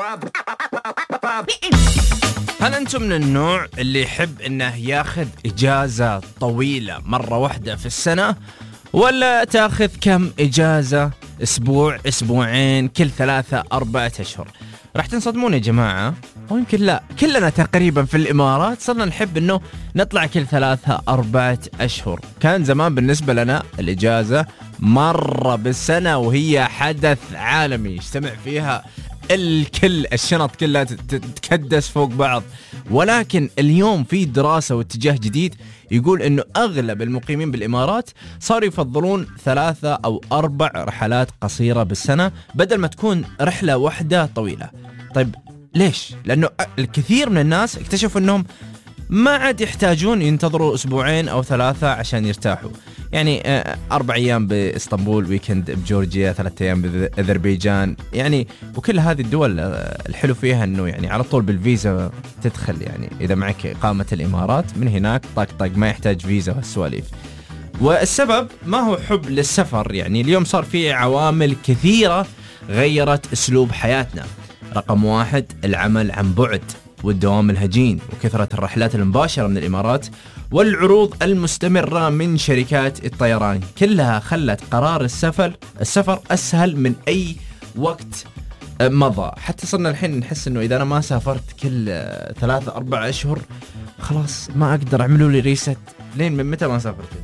هل أنتم من النوع اللي يحب إنه ياخذ إجازة طويلة مرة واحدة في السنة، ولا تاخذ كم إجازة، أسبوع أسبوعين، كل 3-4 أشهر؟ راح تنصدمون يا جماعة، أو يمكن لا، كلنا تقريبا في الإمارات صرنا نحب إنه نطلع كل 3-4 أشهر. كان زمان بالنسبة لنا الإجازة مرة بالسنة، وهي حدث عالمي يجتمع فيها الكل، الشنط كلها تتكدس فوق بعض. ولكن اليوم في دراسة واتجاه جديد يقول إنه أغلب المقيمين بالإمارات صاروا يفضلون 3 أو 4 رحلات قصيرة بالسنة بدل ما تكون رحلة واحدة طويلة. طيب ليش؟ لأنه الكثير من الناس اكتشفوا أنهم ما عاد يحتاجون ينتظروا أسبوعين أو 3 عشان يرتاحوا. يعني 4 أيام بإسطنبول، ويكند بجورجيا، 3 أيام بأذربيجان، يعني وكل هذه الدول الحلو فيها أنه يعني على طول بالفيزا تدخل، يعني إذا معك إقامة الإمارات من هناك طق ما يحتاج فيزا والسواليف. والسبب ما هو حب للسفر، يعني اليوم صار فيه عوامل كثيرة غيرت أسلوب حياتنا. رقم 1 العمل عن بعد والدوام الهجين وكثرة الرحلات المباشرة من الإمارات والعروض المستمرة من شركات الطيران، كلها خلت قرار السفر أسهل من أي وقت مضى. حتى صرنا الحين نحس إنه إذا أنا ما سافرت كل 3-4 أشهر خلاص ما أقدر، أعملوا لي ريست. لين من متى ما سافرتين؟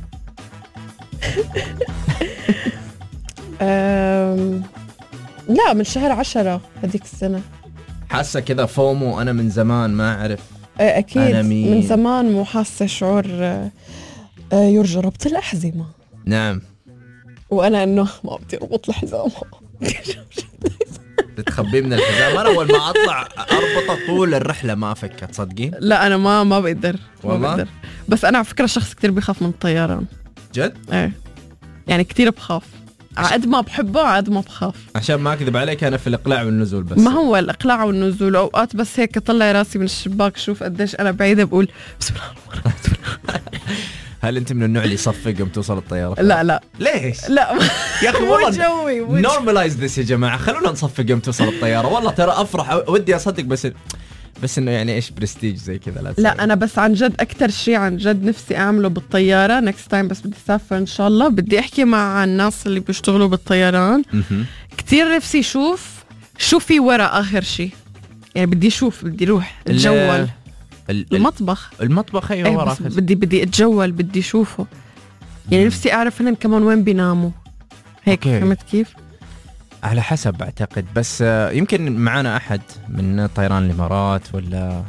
لا، من شهر 10 هذيك السنة. حاسة كذا فومو، أنا من زمان ما أعرف. أكيد من زمان مو حاسة شعور يرجى ربط الأحزمة. نعم. وأنا إنه ما بدي أربط الحزام. تتخبي من الحزام. أنا أول ما أطلع أربطه طول الرحلة ما أفكر، تصدقين؟ لا أنا ما بقدر والله. ما بقدر. بس أنا على فكرة شخص كتير بيخاف من الطيران. جد؟ إيه يعني كتير بخاف، عاد ما بحبه عاد ما بخاف. عشان ما أكذب عليك أنا في الإقلاع والنزول بس. ما هو الإقلاع والنزول أوقات بس هيك طلع راسي من الشباك شوف قديش أنا بعيدة بقول بسم الله الرحمن الرحيم. هل أنت من النوع اللي يصفق يوم توصل الطيارة؟ لا ليش؟ لا يا أخي مو جوي. نورمالايز ذس يا جماعة، خلونا نصفق يوم توصل الطيارة. والله ترى أفرح، ودي أصدق بس إنه يعني إيش برستيج زي كذا. لا أنا بس عن جد أكتر شيء عن جد نفسي أعمله بالطيارة next time، بس بدي أسافر إن شاء الله، بدي أحكي مع الناس اللي بيشتغلوا بالطيران. كتير نفسي شو في وراء آخر شيء، يعني بدي أروح أتجول المطبخ أيوة وراء. بدي أتجول، بدي أشوفه، يعني نفسي أعرف هن كمان وين بيناموا هيك. فهمت كيف؟ على حسب أعتقد، بس يمكن معنا أحد من طيران الإمارات ولا،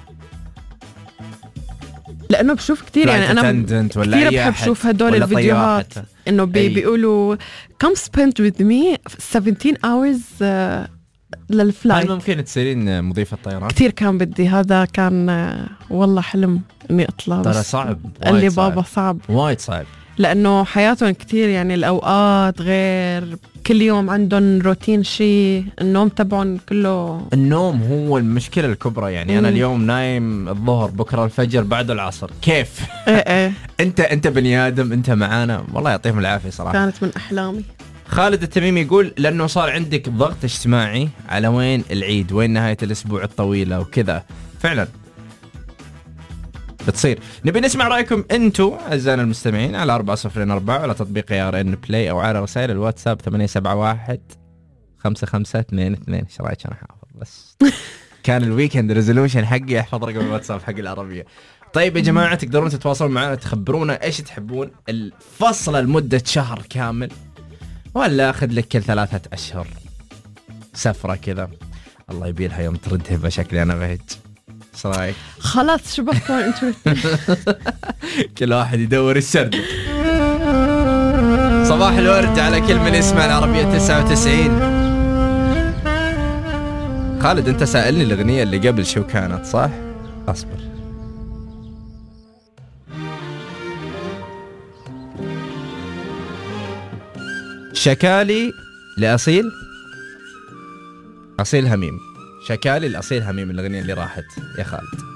لأنه بشوف كتير، يعني أنا كتير بحب شوف هدول الفيديوهات إنه بيقولوا come spend with me 17 hours للفلايت. هل ممكن تصيرين مضيفة طيران؟ كتير كان بدي، هذا كان والله حلم إني أطلع. ترى صعب، قال لي بابا صعب، وايد صعب، لأنه حياتهم كتير، يعني الأوقات غير، كل يوم عندهم روتين شيء، النوم تبعهم كله. النوم هو المشكلة الكبرى، يعني أنا اليوم نايم الظهر، بكرة الفجر، بعد العصر، كيف؟ إيه. أنت بني آدم، أنت معانا، والله يعطيهم العافية صراحة. كانت من أحلامي. خالد التميمي يقول لأنه صار عندك ضغط اجتماعي على وين العيد، وين نهاية الأسبوع الطويلة وكذا. فعلا بتصير. نبي نسمع رأيكم أنتوا أعزائنا المستمعين على 4004 على تطبيق ARN بلاي، أو على رسائل الواتساب 871 5522. إيش رأيك؟ أنا حافظ بس كان الويكند ريزولوشن حقي أحفظ رقم الواتساب حق العربية. طيب يا جماعة، تقدرون تتواصلون معنا، تخبرونا إيش تحبون، الفصل لمدة شهر كامل، ولا أخذ لك كل 3 أشهر سفرة كذا؟ الله يبيلها يوم تردها بشكل أنا بهج. صرايك خلاص شبكتون انتوا كل واحد يدور السرد. صباح الورد على كل من يسمع العربية 99. خالد انت سألني الأغنية اللي قبل شو كانت، صح؟ أصبر. شكالي لأصيل هميم، شكالي الأصيل هميم، الأغنية اللي راحت يا خالد.